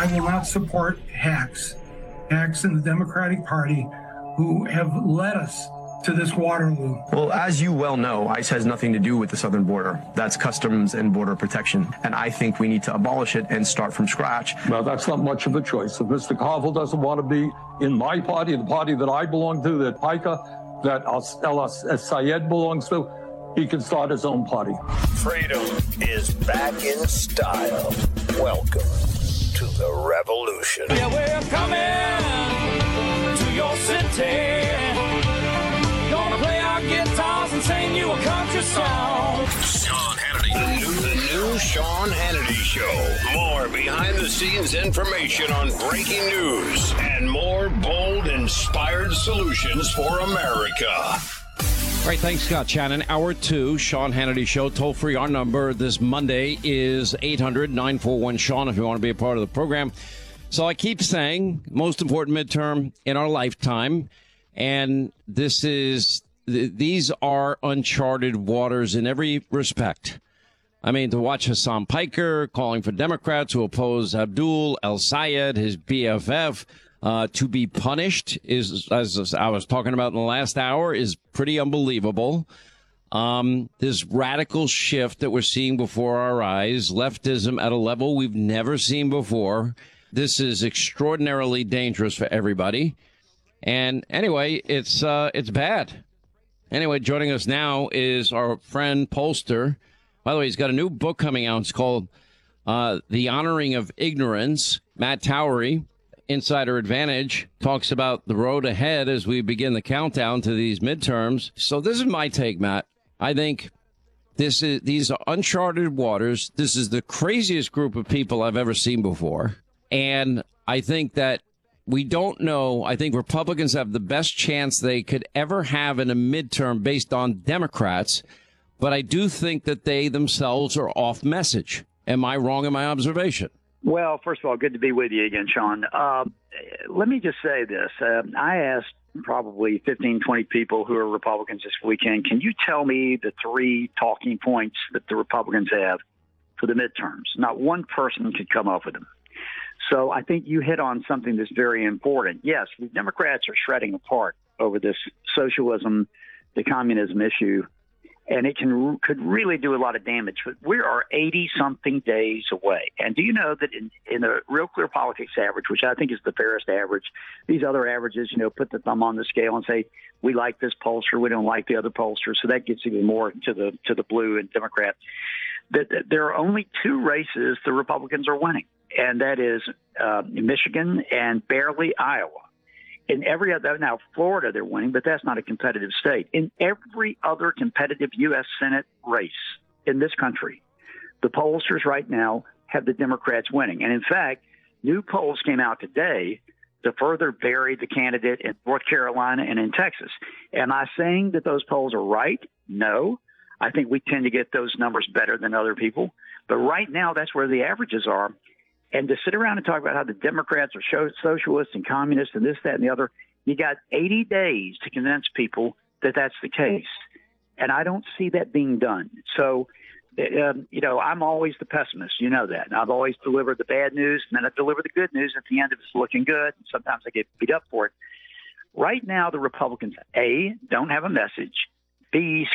I will not support hacks in the Democratic Party who have led us to this Waterloo. Well, as you well know, ICE has nothing to do with the southern border. That's Customs and Border Protection. And I think we need to abolish it and start from scratch. Well, that's not much of a choice. If Mr. Carville doesn't want to be in my party, the party that I belong to, that PICA, that El Sayed belongs to, he can start his own party. Freedom is back in style. Welcome to the revolution. Yeah, we're coming to your city. Gonna play our guitars and sing you a country song. Sean Hannity. The new Sean Hannity Show. More behind-the-scenes information on breaking news and more bold, inspired solutions for America. All right, thanks, Scott Shannon. Hour 2, Sean Hannity Show. Toll free. Our number this Monday is 800-941-SEAN if you want to be a part of the program. So I keep saying, most important midterm in our lifetime. And these are uncharted waters in every respect. I mean, to watch Hassan Piker calling for Democrats who oppose Abdul El Sayed, his BFF, to be punished is, as I was talking about in the last hour, is pretty unbelievable. This radical shift that we're seeing before our eyes, leftism at a level we've never seen before. This is extraordinarily dangerous for everybody. And anyway, it's bad. Anyway, joining us now is our friend pollster. By the way, he's got a new book coming out. It's called The Honoring of Ignorance. Matt Towery, Insider Advantage, talks about the road ahead as we begin the countdown to these midterms. So this is my take, Matt. I think these are uncharted waters. This is the craziest group of people I've ever seen before. And I think that we don't know. I think Republicans have the best chance they could ever have in a midterm based on Democrats. But I do think that they themselves are off message. Am I wrong in my observation? Well, first of all, good to be with you again, Sean. Let me just say this. I asked probably 15, 20 people who are Republicans this weekend, can you tell me the 3 talking points that the Republicans have for the midterms? Not one person could come up with them. So I think you hit on something that's very important. Yes, the Democrats are shredding apart over this socialism, the communism issue, and it could really do a lot of damage. But we are 80-something days away. And do you know that in the Real Clear Politics average, which I think is the fairest average, these other averages, put the thumb on the scale and say, we like this pollster, we don't like the other pollster. So that gets even more to the blue and Democrat. That there are only 2 races the Republicans are winning, and that is Michigan and barely Iowa. In every other, now Florida they're winning, but that's not a competitive state. In every other competitive U.S. Senate race in this country, the pollsters right now have the Democrats winning. And in fact, new polls came out today to further bury the candidate in North Carolina and in Texas. Am I saying that those polls are right? No. I think we tend to get those numbers better than other people. But right now, that's where the averages are. And to sit around and talk about how the Democrats are socialists and communists and this, that, and the other, you got 80 days to convince people that that's the case. And I don't see that being done. So, I'm always the pessimist. You know that. And I've always delivered the bad news, and then I deliver the good news at the end if it's looking good. And sometimes I get beat up for it. Right now, the Republicans, A, don't have a message. B,